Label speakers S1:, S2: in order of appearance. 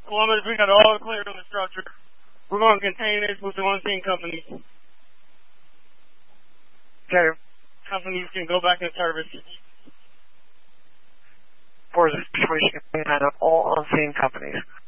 S1: Columbus, we got all clear on the structure. We're going to contain this with the unseen companies.
S2: Okay.
S1: Companies can go back in service.
S2: For the situation of all unseen companies.